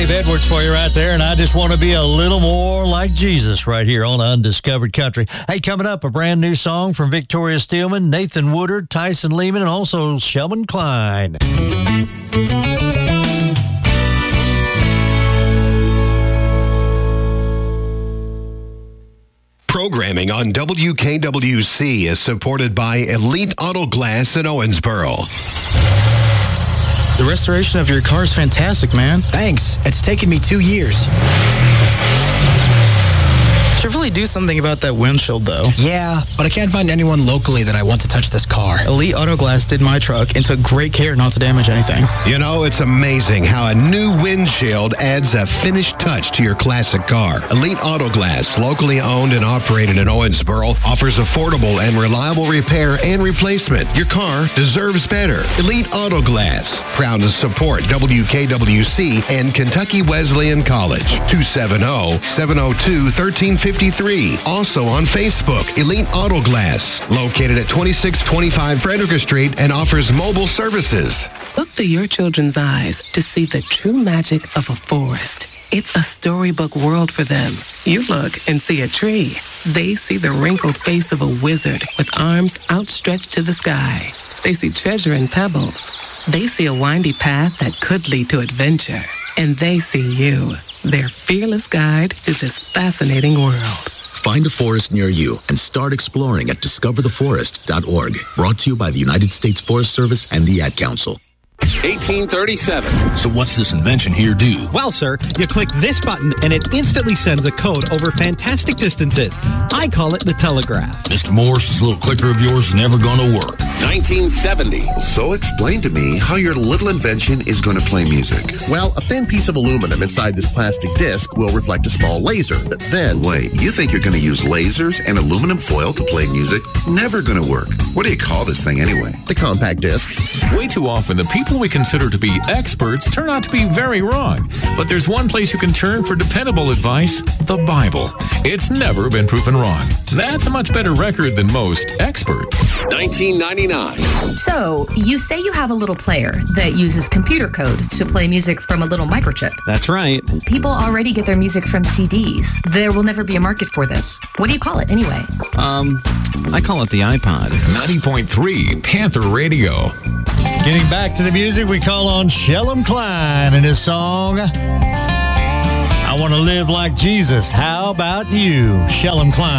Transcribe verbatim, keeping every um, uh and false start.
Dave Edwards for you right there, and I just want to be a little more like Jesus right here on Undiscovered Country. Hey, coming up, a brand new song from Victoria Steelman, Nathan Woodard, Tyson Lehman, and also Shelman Klein. Programming on W K W C is supported by Elite Auto Glass in Owensboro. The restoration of your car is fantastic, man. Thanks. It's taken me two years. Should really do something about that windshield, though. Yeah, but I can't find anyone locally that I want to touch this car. Elite Auto Glass did my truck and took great care not to damage anything. You know, it's amazing how a new windshield adds a finished touch to your classic car. Elite Auto Glass, locally owned and operated in Owensboro, offers affordable and reliable repair and replacement. Your car deserves better. Elite Auto Glass, proud to support W K W C and Kentucky Wesleyan College. two seven zero, seven zero two, one three five three. Also on Facebook, Elite Auto Glass, located at twenty-six twenty-five Frederica Street and offers mobile services. Look through your children's eyes to see the true magic of a forest. It's a storybook world for them. You look and see a tree. They see the wrinkled face of a wizard with arms outstretched to the sky. They see treasure in pebbles. They see a windy path that could lead to adventure. And they see you, their fearless guide through this fascinating world. Find a forest near you and start exploring at discover the forest dot org. Brought to you by the United States Forest Service and the Ad Council. eighteen thirty-seven. So what's this invention here do? Well, sir, you click this button and it instantly sends a code over fantastic distances. I call it the telegraph. Mister Morse, this little clicker of yours is never going to work. nineteen seventy. So explain to me how your little invention is going to play music. Well, a thin piece of aluminum inside this plastic disc will reflect a small laser that then... Wait, you think you're going to use lasers and aluminum foil to play music? Never going to work. What do you call this thing anyway? The compact disc. Way too often, the people we consider to be experts turn out to be very wrong. But there's one place you can turn for dependable advice, the Bible. It's never been proven wrong. That's a much better record than most experts. nineteen ninety-nine. So, you say you have a little player that uses computer code to play music from a little microchip. That's right. People already get their music from C Ds. There will never be a market for this. What do you call it anyway? Um, I call it the iPod. ninety point three Panther Radio. Getting back to the music, we call on Shelman Klein and his song, I Want to Live Like Jesus. How about you, Shelman Klein?